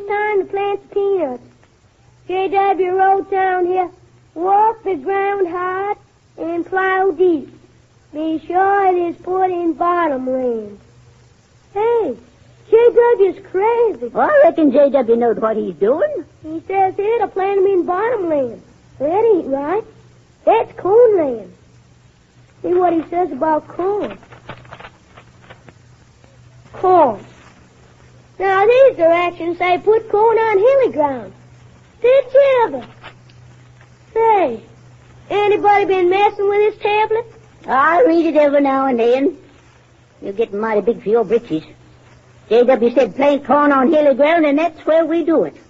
it's time to plant the peanuts. J.W. wrote down here, walk the ground hard and plow deep. Be sure it is put in bottomland. Hey, J.W.'s crazy. Well, I reckon J.W. knows what he's doing. He says here to plant them in bottomland. Well, that ain't right. That's cornland. See what he says about corn. Corn. Now, these directions say put corn on hilly ground. Did you ever? Say, anybody been messing with this tablet? I read it every now and then. You're getting mighty big for your britches. J.W. said plant corn on hilly ground, and that's where we do it.